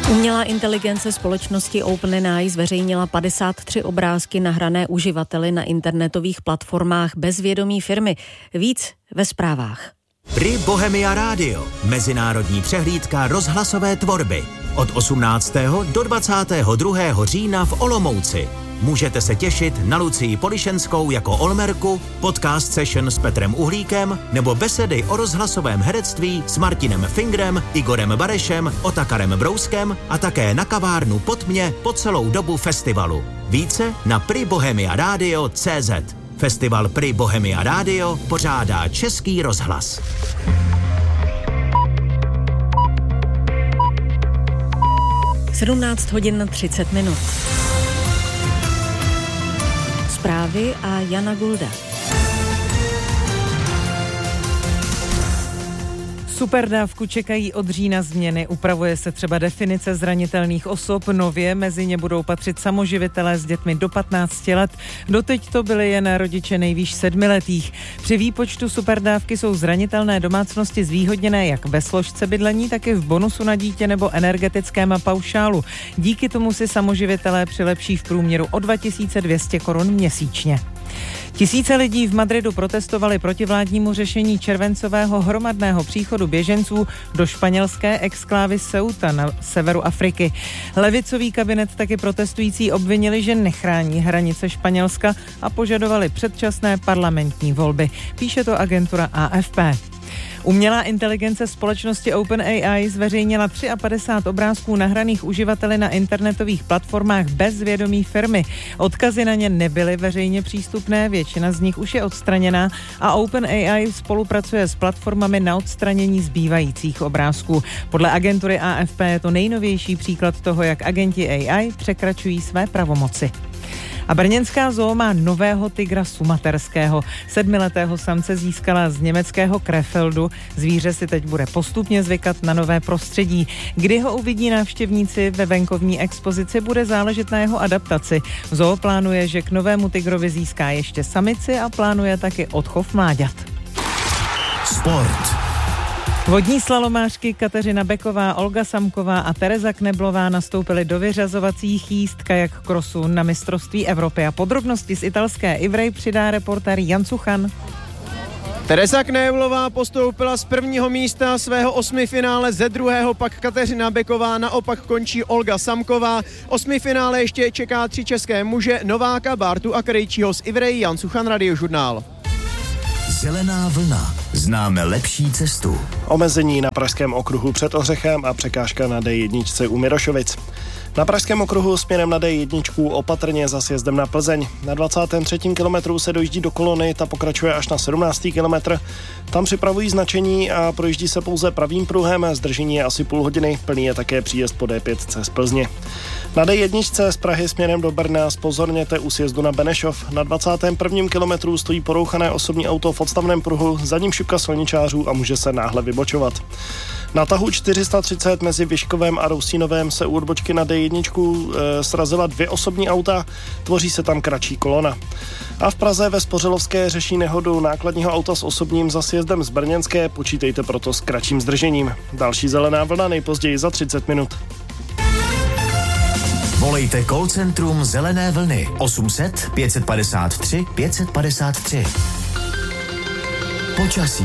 Umělá inteligence společnosti OpenAI zveřejnila 53 obrázky nahrané uživateli na internetových platformách bez vědomí firmy. Víc ve zprávách. Pri Bohemia Radio, mezinárodní přehlídka rozhlasové tvorby. Od 18. do 22. října v Olomouci. Můžete se těšit na Lucii Polišenskou jako Olmerku, podcast session s Petrem Uhlíkem nebo besedy o rozhlasovém herectví s Martinem Fingrem, Igorem Barešem, Otakarem Brouskem a také na kavárnu Pod mě po celou dobu festivalu. Více na pribohemiaradio.cz. Festival Pri Bohemia Radio pořádá Český rozhlas. Sedmnáct hodin 30 minut. Zprávy a Jana Gulda. Superdávku čekají od října změny. Upravuje se třeba definice zranitelných osob. Nově mezi ně budou patřit samoživitelé s dětmi do 15 let. Doteď to byly jen rodiče nejvýš 7letých. Při výpočtu superdávky jsou zranitelné domácnosti zvýhodněné jak ve složce bydlení, tak i v bonusu na dítě nebo energetickém paušálu. Díky tomu si samoživitelé přilepší v průměru o 2200 korun měsíčně. Tisíce lidí v Madridu protestovali proti vládnímu řešení červencového hromadného příchodu běženců do španělské exklávy Ceuta na severu Afriky. Levicový kabinet taky protestující obvinili, že nechrání hranice Španělska a požadovali předčasné parlamentní volby. Píše to agentura AFP. Umělá inteligence společnosti OpenAI zveřejnila 53 obrázků nahraných uživateli na internetových platformách bez vědomí firmy. Odkazy na ně nebyly veřejně přístupné, většina z nich už je odstraněná a OpenAI spolupracuje s platformami na odstranění zbývajících obrázků. Podle agentury AFP je to nejnovější příklad toho, jak agenti AI překračují své pravomoci. A brněnská zoo má nového tygra sumaterského. 7letého samce získala z německého Krefeldu. Zvíře si teď bude postupně zvykat na nové prostředí. Kdy ho uvidí návštěvníci ve venkovní expozici, bude záležet na jeho adaptaci. Zoo plánuje, že k novému tygrovi získá ještě samici a plánuje taky odchov mláďat. Sport. Vodní slalomářky Kateřina Beková, Olga Samková a Tereza Kneblová nastoupily do vyřazovacích jízd kajak crossu na mistrovství Evropy. A podrobnosti z italské Ivrej přidá reportér Jan Cuchan. Tereza Kneblová postoupila z prvního místa svého osmifinále, ze druhého pak Kateřina Beková, naopak končí Olga Samková. Osmifinále ještě čeká 3 české muže, Nováka, Bártu a Krejčího. Z Ivrej Jan Cuchan, Radiožurnál. Zelená vlna. Známe lepší cestu. Omezení na Pražském okruhu před Ořechem a překážka na D1 u Mirošovic. Na Pražském okruhu směrem na D1 opatrně za sjezdem na Plzeň. Na 23. kilometru se dojíždí do kolony, ta pokračuje až na 17. kilometr. Tam připravují značení a projíždí se pouze pravým pruhem, zdržení je asi půl hodiny, plný je také příjezd po D5 z Plzně. Na D1 z Prahy směrem do Brna zpozorněte u sjezdu na Benešov. Na 21. kilometru stojí porouchané osobní auto v odstavném pruhu, za ním šipka silničářů a může se náhle vybočovat. Na tahu 430 mezi Vyškovem a Rousínovem se u odbočky na D1 srazila 2 osobní auta, tvoří se tam kratší kolona. A v Praze ve Spořilovské řeší nehodu nákladního auta s osobním za sjezdem z Brněnské, počítejte proto s kratším zdržením. Další zelená vlna nejpozději za 30 minut. Volejte call centrum Zelené vlny 800 553 553. Počasí.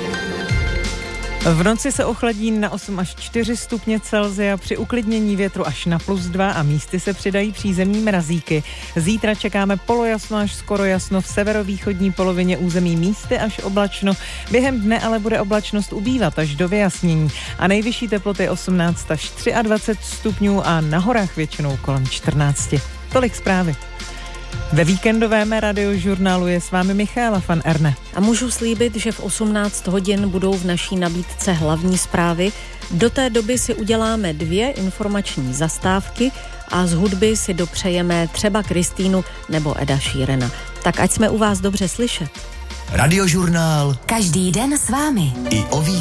V noci se ochladí na 8 až 4 stupně Celsia, při uklidnění větru až na +2 a místy se přidají přízemní mrazíky. Zítra čekáme polojasno až skoro jasno, v severovýchodní polovině území místy až oblačno. Během dne ale bude oblačnost ubývat až do vyjasnění a nejvyšší teploty 18 až 23 stupňů a na horách většinou kolem 14. Tolik zprávy. Ve víkendovém Radiožurnálu je s vámi Michaela van Erne. A můžu slíbit, že v 18 hodin budou v naší nabídce hlavní zprávy. Do té doby si uděláme 2 informační zastávky a z hudby si dopřejeme třeba Kristýnu nebo Eda Sheerana. Tak ať jsme u vás dobře slyšet. Radiožurnál. Každý den s vámi. I o víkendu.